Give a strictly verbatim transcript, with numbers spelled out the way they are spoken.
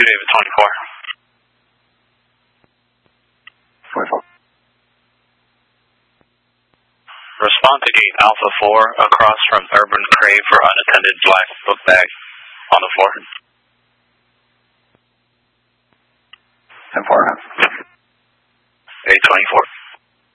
two David twenty-four. twenty-four. Respond to gate Alpha four across from Urban Crave for unattended black book bag on the floor. ten four. eight twenty-four.